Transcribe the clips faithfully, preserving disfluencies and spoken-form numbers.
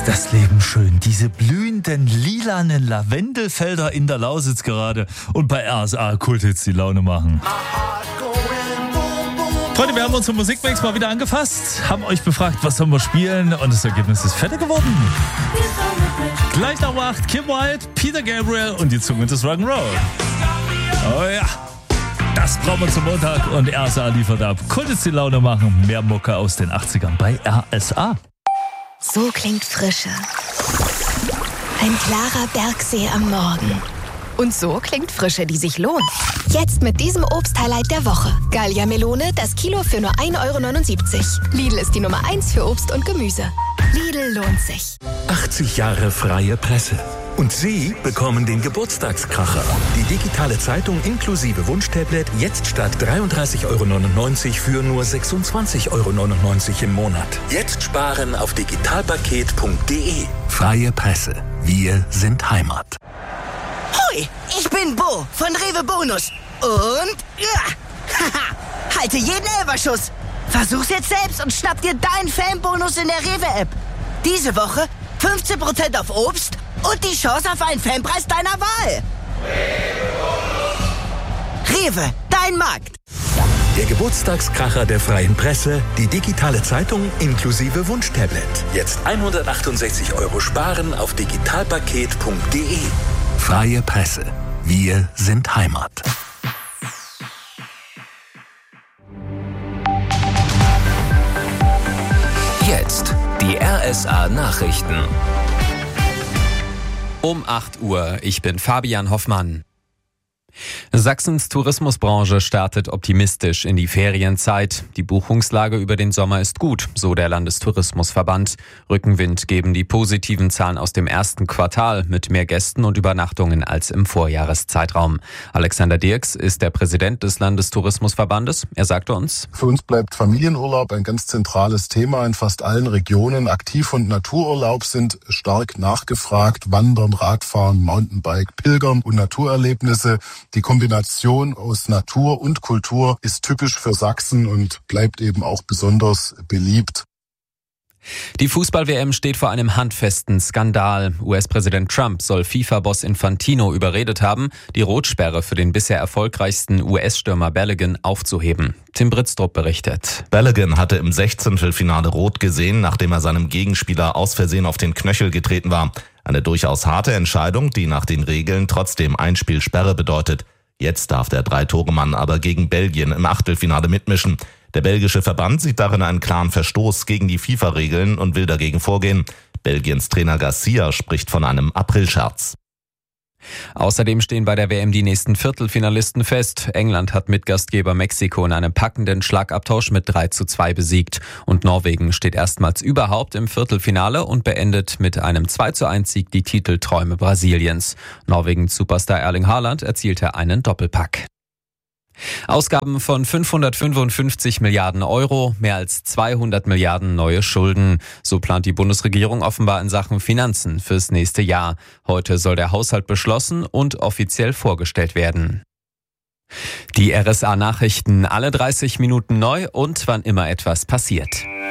ist das Leben schön. Diese blühenden lilanen Lavendelfelder in der Lausitz gerade. Und bei R S A Kult Hits die Laune machen. Freunde, wir haben unsere Musikmix mal wieder angefasst, haben euch befragt, was sollen wir spielen, und das Ergebnis ist fetter geworden. Gleich nach acht Kim Wilde, Peter Gabriel und die Zunge des Rock'n'Roll. Oh ja, das brauchen wir zum Montag, und R S A liefert ab. Kult Hits die Laune machen, mehr Mucke aus den achtzigern bei R S A. So klingt Frische. Ein klarer Bergsee am Morgen. Und so klingt Frische, die sich lohnt. Jetzt mit diesem Obst-Highlight der Woche. Gallia Melone, das Kilo für nur ein Euro neunundsiebzig. Lidl ist die Nummer eins für Obst und Gemüse. Lidl lohnt sich. achtzig Jahre freie Presse. Und Sie bekommen den Geburtstagskracher. Die digitale Zeitung inklusive Wunschtablet jetzt statt dreiunddreißig Euro neunundneunzig für nur sechsundzwanzig Euro neunundneunzig im Monat. Jetzt sparen auf digitalpaket punkt de. Freie Presse. Wir sind Heimat. Hoi, ich bin Bo von Rewe Bonus. Und ja, haha, halte jeden Elferschuss. Versuch's jetzt selbst und schnapp dir deinen Fanbonus in der Rewe-App. Diese Woche fünfzehn Prozent auf Obst und die Chance auf einen Fanpreis deiner Wahl. Rewe, dein Markt. Der Geburtstagskracher der freien Presse, die digitale Zeitung inklusive Wunschtablet. Jetzt hundertachtundsechzig Euro sparen auf digitalpaket punkt de. Freie Presse. Wir sind Heimat. Jetzt die R S A Nachrichten. Um acht Uhr, ich bin Fabian Hoffmann. Sachsens Tourismusbranche startet optimistisch in die Ferienzeit. Die Buchungslage über den Sommer ist gut, so der Landestourismusverband. Rückenwind geben die positiven Zahlen aus dem ersten Quartal mit mehr Gästen und Übernachtungen als im Vorjahreszeitraum. Alexander Dirks ist der Präsident des Landestourismusverbandes. Er sagte uns: Für uns bleibt Familienurlaub ein ganz zentrales Thema in fast allen Regionen. Aktiv- und Natururlaub sind stark nachgefragt. Wandern, Radfahren, Mountainbike, Pilgern und Naturerlebnisse. Die Kombination aus Natur und Kultur ist typisch für Sachsen und bleibt eben auch besonders beliebt. Die Fußball-W M steht vor einem handfesten Skandal. U S-Präsident Trump soll FIFA-Boss Infantino überredet haben, die Rotsperre für den bisher erfolgreichsten U S-Stürmer Balogun aufzuheben. Tim Britztrup berichtet. Balogun hatte im Sechzehntelfinale rot gesehen, nachdem er seinem Gegenspieler aus Versehen auf den Knöchel getreten war. Eine durchaus harte Entscheidung, die nach den Regeln trotzdem Einspielsperre bedeutet. Jetzt darf der Drei-Tore-Mann aber gegen Belgien im Achtelfinale mitmischen. Der belgische Verband sieht darin einen klaren Verstoß gegen die FIFA-Regeln und will dagegen vorgehen. Belgiens Trainer Garcia spricht von einem Aprilscherz. Außerdem stehen bei der W M die nächsten Viertelfinalisten fest. England hat Mitgastgeber Mexiko in einem packenden Schlagabtausch mit drei zu zwei besiegt. Und Norwegen steht erstmals überhaupt im Viertelfinale und beendet mit einem zwei zu eins Sieg die Titelträume Brasiliens. Norwegens Superstar Erling Haaland erzielte einen Doppelpack. Ausgaben von fünfhundertfünfundfünfzig Milliarden Euro, mehr als zweihundert Milliarden neue Schulden. So plant die Bundesregierung offenbar in Sachen Finanzen fürs nächste Jahr. Heute soll der Haushalt beschlossen und offiziell vorgestellt werden. Die R S A-Nachrichten alle dreißig Minuten neu und wann immer etwas passiert.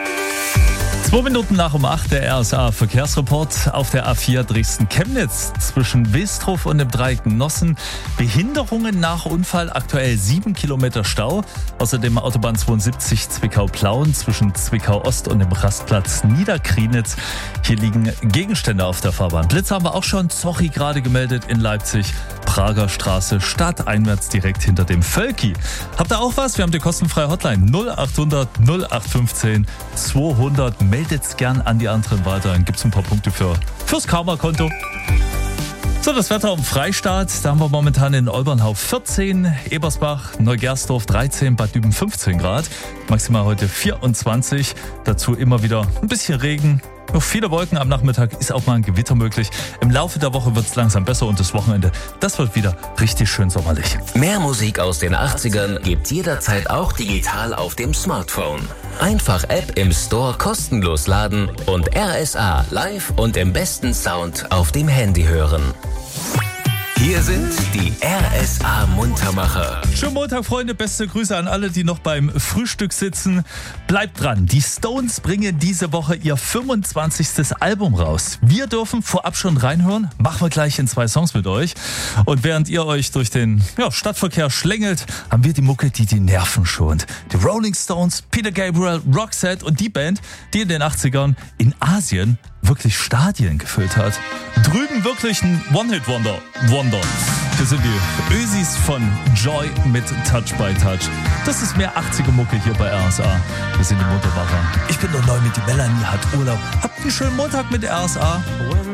Zwei Minuten nach um acht der R S A-Verkehrsreport auf der A vier Dresden-Chemnitz zwischen Wilsdruf und dem Dreieck Nossen. Behinderungen nach Unfall, aktuell sieben Kilometer Stau. Außerdem Autobahn zweiundsiebzig Zwickau-Plauen zwischen Zwickau-Ost und dem Rastplatz Niederkrienitz. Hier liegen Gegenstände auf der Fahrbahn. Blitz haben wir auch schon, Zochi gerade gemeldet in Leipzig. Prager Straße, stadteinwärts direkt hinter dem Völki. Habt ihr auch was? Wir haben die kostenfreie Hotline null achthundert null acht fünfzehn zweihundert. Meldet's gern an die anderen weiter. Dann gibt's ein paar Punkte für, fürs Karma-Konto. So, das Wetter am Freistaat. Da haben wir momentan in Olbernhau vierzehn, Ebersbach, Neugersdorf dreizehn, Bad Düben fünfzehn Grad. Maximal heute vierundzwanzig. Dazu immer wieder ein bisschen Regen. Noch viele Wolken am Nachmittag, ist auch mal ein Gewitter möglich. Im Laufe der Woche wird es langsam besser und das Wochenende, das wird wieder richtig schön sommerlich. Mehr Musik aus den achtzigern gibt's jederzeit auch digital auf dem Smartphone. Einfach App im Store kostenlos laden und R S A live und im besten Sound auf dem Handy hören. Hier sind die R S A Muntermacher. Schönen Montag, Freunde. Beste Grüße an alle, die noch beim Frühstück sitzen. Bleibt dran. Die Stones bringen diese Woche ihr fünfundzwanzigstes Album raus. Wir dürfen vorab schon reinhören. Machen wir gleich in zwei Songs mit euch. Und während ihr euch durch den ja, Stadtverkehr schlängelt, haben wir die Mucke, die die Nerven schont. Die Rolling Stones, Peter Gabriel, Roxette und die Band, die in den achtzigern in Asien wirklich Stadien gefüllt hat. Drüben wirklich ein One-Hit-Wonder. Wonder. Das sind die Ösis von Joy mit Touch by Touch. Das ist mehr achtziger-Mucke hier bei R S A. Wir sind die Muntermacher. Ich bin der Neu mit die Melanie, hat Urlaub. Habt einen schönen Montag mit R S A.